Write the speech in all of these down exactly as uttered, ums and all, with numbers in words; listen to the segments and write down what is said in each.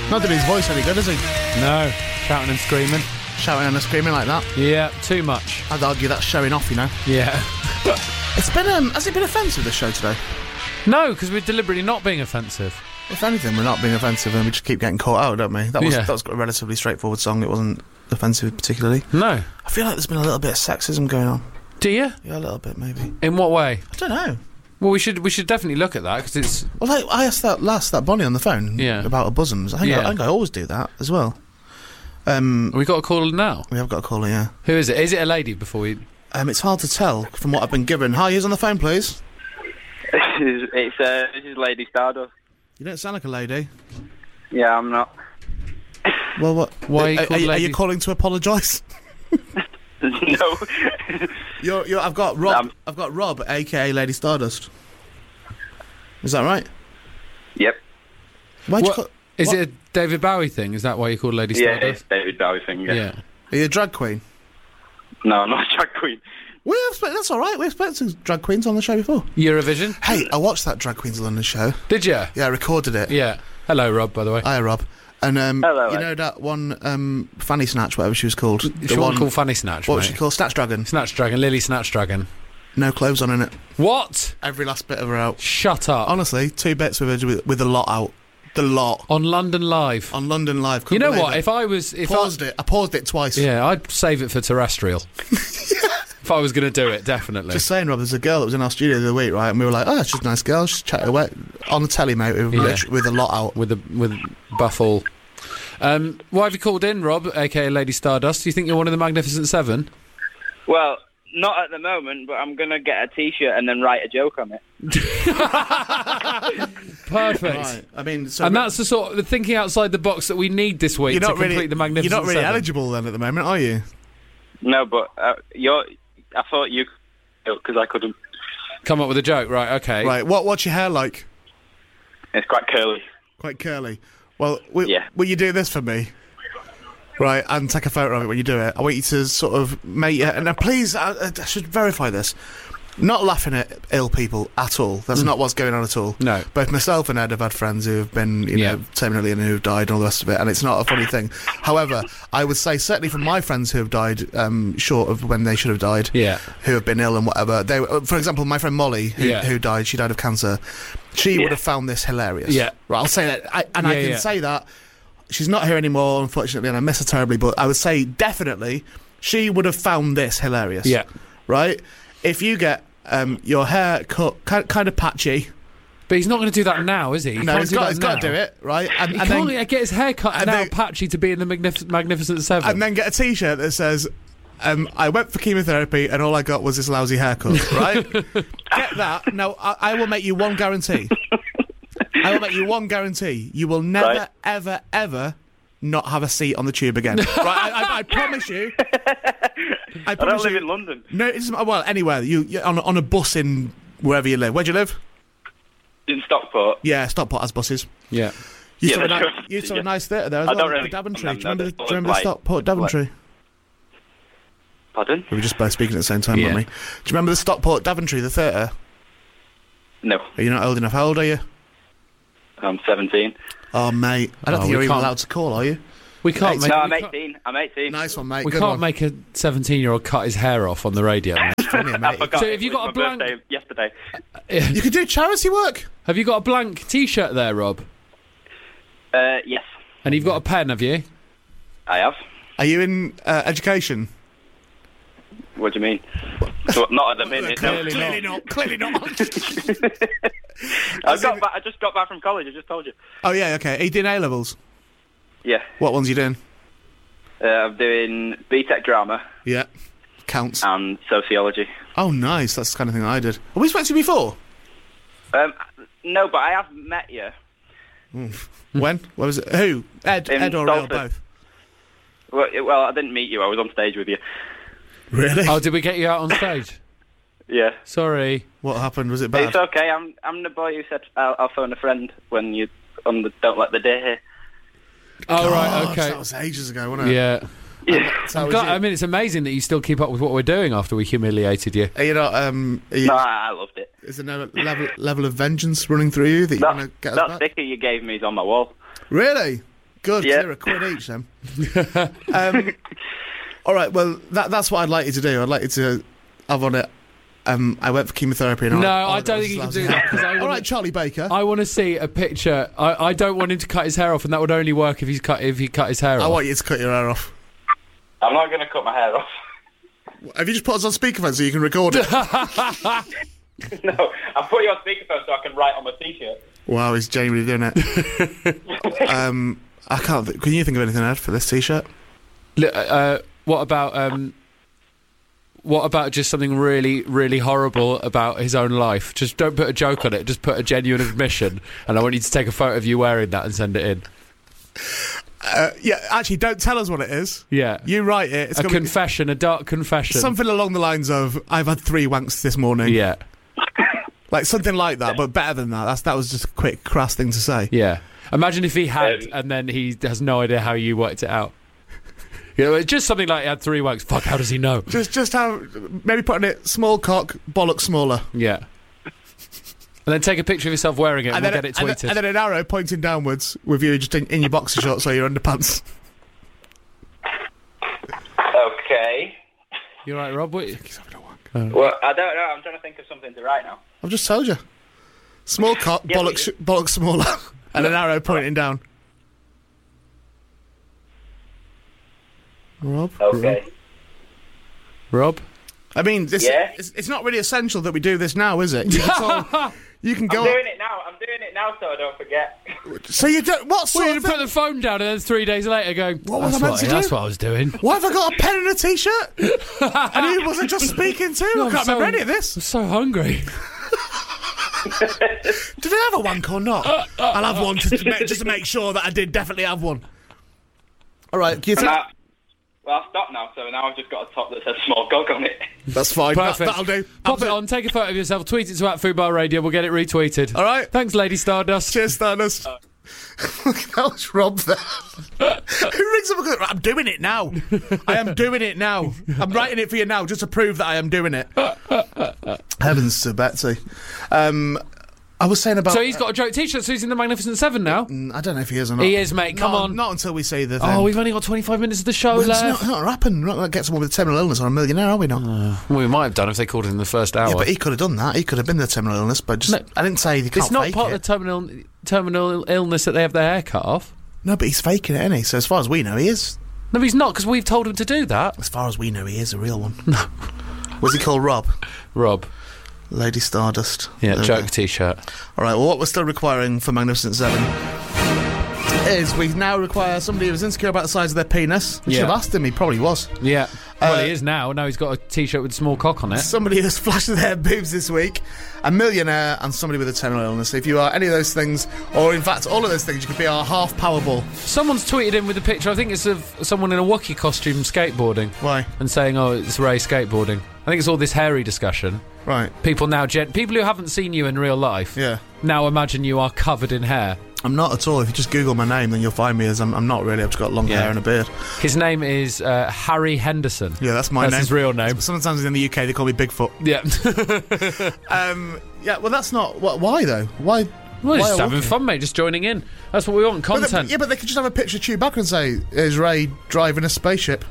Not that his voice any good, is he? No, shouting and screaming. Shouting and screaming like that. Yeah, too much. I'd argue that's showing off, you know. Yeah. It's been, um, has it been offensive, this show today? No, because we're deliberately not being offensive. If anything, we're not being offensive and we just keep getting caught out, don't we? That was, Yeah. that was a relatively straightforward song. It wasn't offensive particularly. No. I feel like there's been a little bit of sexism going on. Do you? Yeah, a little bit, maybe. In what way? I don't know. Well, we should we should definitely look at that, because it's... Well, like, I asked that last, that Bonnie on the phone Yeah. about her bosoms. I think, Yeah. I, I think I always do that as well. Um, We got a caller now. we have got a caller, yeah. Who is it? Is it a lady before we... Um, it's hard to tell from what I've been given. Hi, who's on the phone, please? It's uh, this is Lady Stardust. You don't sound like a lady. Yeah, I'm not. Well, what? Why are you are, called are, are lady? you calling to apologise? No. You're, you're, I've got Rob. Um, I've got Rob, aka Lady Stardust. Is that right? Yep. Why'd you What- call? Is what? it a David Bowie thing? Is that why you called Lady Yeah, Stardust? it's David Bowie thing. Yeah. Yeah. Are you a drag queen? No, I'm not a drag queen. We have, sp- that's all right. We've spoken to drag queens on the show before. Eurovision? Hey, I watched that Drag Queens London show. Did you? Yeah, I recorded it. Yeah. Hello, Rob, by the way. Hi, Rob. And um, Hello, you Ed. know that one um, Fanny Snatch, whatever she was called. She The one one called Fanny Snatch, What mate. was she called? Snatch Dragon. Snatch Dragon, Lily Snatch Dragon. No clothes on in it. What? Every last bit of her out. Shut up. Honestly, two bits with her with, with the lot out. The lot On London Live. on London Live. You Couldn't know believe what? it. If I was... If paused I, it. I paused it twice. Yeah, I'd save it for terrestrial. If I was going to do it, definitely. Just saying, Rob, there's a girl that was in our studio the other week, right? And we were like, oh, she's a nice girl. She's chatting away on the telly, mate, with, Yeah. literally- with a lot out. with a with Buffalo. Um, why have you called in, Rob, aka Lady Stardust? Do you think you're one of the Magnificent Seven? Well, not at the moment, but I'm gonna get a T-shirt and then write a joke on it. Perfect. Right. I mean, so And that's the sort of the thinking outside the box that we need this week you're to not complete really the Magnificent You're not really Seven. eligible then at the moment, are you? No, but uh, you're. I thought you, because I couldn't. Come up with a joke, right? Okay. Right. What? What's your hair like? It's quite curly. Quite curly. Well, will, Yeah. will you do this for me? Right, and take a photo of it when you do it. I want you to sort of make it. And now, please, I, I should verify this. Not laughing at ill people at all. That's not what's going on at all. No. Both myself and Ed have had friends who have been, you Yeah. know, terminally and who've died and all the rest of it, and it's not a funny thing. However, I would say certainly from my friends who have died um, short of when they should have died, Yeah. who have been ill and whatever. They, uh, for example, my friend Molly, who, Yeah. who died, she died of cancer. She Yeah. would have found this hilarious. Yeah. Right, I'll say that, I, and I Yeah, can yeah. say that. She's not here anymore, unfortunately, and I miss her terribly. But I would say definitely she would have found this hilarious. Yeah. Right. If you get um, your hair cut kind, kind of patchy. But he's not going to do that now, is he? he No, can't he's do got, that he's got to now. do it, right? And, He and can't then get his hair cut and now then- patchy to be in the Magnif- Magnificent Seven. and then get a T-shirt that says, um, "I went for chemotherapy and all I got was this lousy haircut." Right? Get that. No, I, I will make you one guarantee. I will make you one guarantee. You will never, Right. ever, ever not have a seat on the tube again. Right? I, I, I promise you. I, I promise don't live you, in London. No, it's well anywhere. You you're on a- on a bus in wherever you live. Where do you live? In Stockport. Yeah, Stockport has buses. yeah. You Yeah, used to have a, that's ni- right. you used to have a Yeah. nice theatre there as I well. don't the really- Daventry. I Do you remember, the, don't do you remember the like- Stockport Daventry? Pardon? We were just both speaking at the same time, Yeah. weren't we? Do you remember the Stockport Daventry, the theatre? No, Are you not old enough? How old are you? I'm seventeen. Oh, mate. I don't Oh, think we you're even can't- allowed to call, are you? We can't make. No, we I'm can't- eighteen. I'm eighteen. Nice one, mate. We Good can't one. make a seventeen-year-old cut his hair off on the radio. Funny, I mate. forgot. So it have you was got a my blank- birthday yesterday? You could do charity work. Have you got a blank T-shirt there, Rob? Uh, yes, And you've got a pen, have you? I have. Are you in uh, education? What do you mean? So, not at the minute. no. Clearly not. Clearly not. I got back. I just got back from college. I just told you. Oh, yeah, okay. Are you doing A-levels? Yeah, What ones are you doing? uh, I'm doing B Tech drama Yeah. Counts. and sociology. Oh, nice. That's the kind of thing I did. Have we spoken to you before? Um, no, but I have met you. When? What was it? Who? Ed, In Ed or Real, Salford. both? Well, it- well, I didn't meet you. I was on stage with you. Really? Oh, did we get you out on stage? Yeah. Sorry. What happened? Was it bad? It's okay. I'm I'm the boy who said I'll, I'll phone a friend when you on the Don't Let the Day Here. Oh, right, Gosh, okay. That was ages ago, wasn't it? Yeah. Yeah. So I'm was glad- you- I mean, it's amazing that you still keep up with what we're doing after we humiliated you. Are you not, um, are you, No, I, I loved it. is there no level, level of vengeance running through you that you want That, to get us that back? sticker you gave me is on my wall. Really? Good, Yeah. they're a quid each then. um, all right, well, that, that's what I'd like you to do. I'd like you to have on it. Um, I went for chemotherapy. And No, all I got don't was think you can lousy do hair. that, 'cause I All wanna- right, Charlie Baker. I want to see a picture. I, I don't want him to cut his hair off, and that would only work if he's cut if he cut his hair I off. want you to cut your hair off. I'm not going to cut my hair off. Have you just put us on speakerphone so you can record it? No, I'll put you on speakerphone so I can write on my t-shirt. Wow, he's genuinely doing it. um, I can't. Th- can you think of anything, Ed, for this T-shirt? Li- uh, what about um, what about just something really, really horrible about his own life? Just don't put a joke on it. Just put a genuine admission, and I want you to take a photo of you wearing that and send it in. Uh, yeah, actually, don't tell us what it is. Yeah, You write it. It's a gonna be confession, a dark confession. something along the lines of, "I've had three wanks this morning." Yeah, Like something like that, but better than that. That's that was just a quick, crass thing to say. yeah. Imagine if he had, Um, and then he has no idea how you worked it out. You know, it's just something like he had three wanks. Fuck, how does he know? Just, just how maybe putting it small cock, bollock smaller, Yeah. And then take a picture of yourself wearing it, and, and we'll then, get it and, tweeted. then, and then an arrow pointing downwards with you just in, in your boxer shorts or your underpants. Okay. You right, Rob? What- Well, I don't know. I'm trying to think of something to write now. I've just told you. Small cock, Yeah, bollock, but- sh- bollock smaller, and an arrow pointing down. Rob? Okay. Rob? I mean, this, Yeah? it's, it's not really essential that we do this now, is it? You can, tell- you can I'm go... doing it now. I'm doing it now so I don't forget. So you don't... What sort Well, you of put thing- the phone down, and then three days later go, What was I that's meant what, to do? That's what I was doing. Why have I got a pen and a T-shirt? And who was I just speaking to? I I'm can't so- remember any of this. I'm so hungry. Did I have a wank or not? I'll have one just to, make, just to make sure that I did definitely have one. All right, do you think... Now, well, I'll stop now. So now I've just got a top that says small cock on it. That's fine. That, Perfect. that'll do. Pop it Absolute- on, take a photo of yourself, tweet it to at Food Bar Radio, we'll get it retweeted. All right. Thanks, Lady Stardust. Cheers, Stardust. That was Rob there. Who rings up and goes, I'm doing it now. I am doing it now. I'm writing it for you now just to prove that I am doing it. Heavens to Betsy. Um, I was saying about... So he's got a joke T-shirt, so he's in the Magnificent Seven now. I don't know if he is or not. He is, mate, come Not- on. Not until we say the thing. Oh, we've only got twenty-five minutes of the show Well, it's left. not, not going to happen. We're not going to get someone with a terminal illness or a millionaire, are we not? Well, we might have done if they called it in the first hour. Yeah, but he could have done that. He could have been the terminal illness, but just... No. I didn't say he can't it's not fake part it. of the terminal terminal illness that they have their hair cut off. No, but he's faking it, isn't he? So as far as we know, he is. No, he's not, because we've told him to do that. As far as we know, he is a real one. No. Was he called Rob? Rob. Lady Stardust. Yeah, There we joke go. T-shirt. All right, well, what we're still requiring for Magnificent Seven is we now require somebody who's insecure about the size of their penis. We should Yeah. have asked him, he probably was. Yeah. Well, Uh, he is now. Now he's got a T-shirt with a small cock on it. Somebody who's flashed their boobs this week, a millionaire, and somebody with a terminal illness. If you are any of those things, or in fact all of those things, you could be our half Powerball. Someone's tweeted in with a picture, I think it's of someone in a Wookiee costume skateboarding, Why? and saying, oh, it's Ray skateboarding. I think it's all this hairy discussion. Right. People now, gen- people who haven't seen you in real life, Yeah. now imagine you are covered in hair. I'm not at all. If you just Google my name, then you'll find me as I'm, I'm not really. I've just got long Yeah. hair and a beard. His name is uh, Harry Henderson. Yeah, that's my That's name. his real name. Sometimes in the U K they call me Bigfoot. Yeah. Um, yeah, well, that's not. Wh- why though? Why? Well, why just a having Wookiee? fun, mate. Just joining in. That's what we want. But they- Content. yeah, but they could just have a picture of Chewbacca and say, "Is Ray driving a spaceship?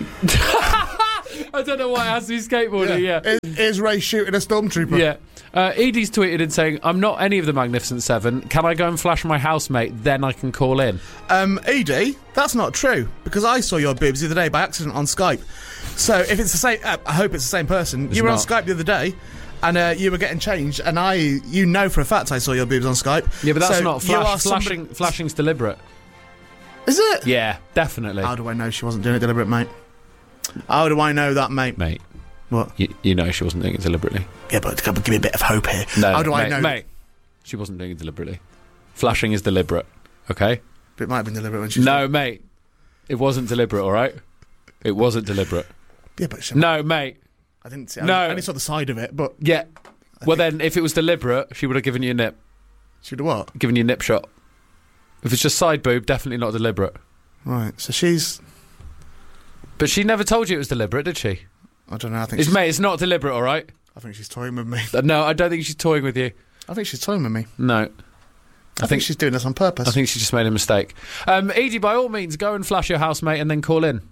I don't know why it has to be skateboarding. Yeah. Is, is Ray shooting a stormtrooper? Yeah. Uh, Edie's tweeted in saying, I'm not any of the Magnificent Seven. Can I go and flash my housemate? Then I can call in. Um, Edie, that's not true because I saw your boobs the other day by accident on Skype. So if it's the same, uh, I hope it's the same person. It's you were on not. Skype the other day. And uh, you were getting changed, and I, you know for a fact I saw your boobs on Skype. Yeah, but that's So not you are flash. somebody- Flashing. Flashing's deliberate. Is it? Yeah, definitely. How do I know she wasn't doing it deliberate, mate? How do I know that, mate? Mate, What? you, you know she wasn't doing it deliberately. Yeah, but give me a bit of hope here. No, How do mate, I know? Mate, she wasn't doing it deliberately. Flashing is deliberate, okay? It might have been deliberate when she. No, mate. It wasn't deliberate, all right? It wasn't deliberate. Yeah, but she, No, mate. I didn't. See, No. I only saw the side of it, but Yeah. Well, then, if it was deliberate, she would have given you a nip. she'd have what? Given you a nip shot. If it's just side boob, definitely not deliberate. Right. So she's. But she never told you it was deliberate, did she? I don't know. I think. It's She's, mate, it's not deliberate, all right? I think she's toying with me. Uh, No, I don't think she's toying with you. I think she's toying with me. No. I, I think she's doing this on purpose. I think she just made a mistake. Um, Edie, by all means, go and flush your housemate and then call in.